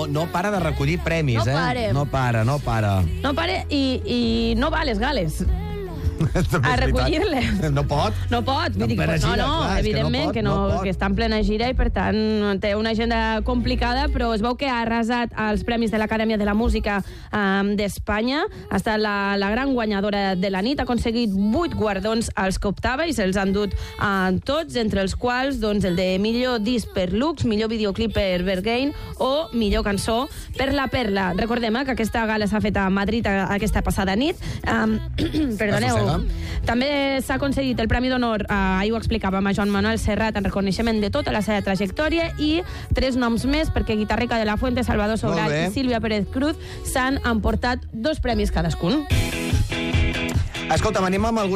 no para de recollir premis, No pare. No para. No pare i no va a les gales a recollir-les. No pot? No pot, vull dir, plena gira, clar, evidentment és que no pot. que està en plena gira i per tant té una agenda complicada, però es veu que ha arrasat els premis de l'Acadèmia de la Música d'Espanya, ha estat la gran guanyadora de la nit, ha aconseguit 8 guardons als que optava i se'ls han dut tots, entre els quals doncs, el de millor disc per Lux, millor videoclip per Berghain o millor cançó per La Perla. Recordem que aquesta gala s'ha fet a Madrid aquesta passada nit. Perdoneu. També s'ha aconseguit el Premi d'Honor, ahir ho explicàvem, a Joan Manuel Serrat en reconeixement de tota la seva trajectòria i 3 noms més perquè Guitarrica de la Fuente, Salvador Sobral i Sílvia Pérez Cruz s'han emportat 2 premis cadascun. Escolta'm, anem amb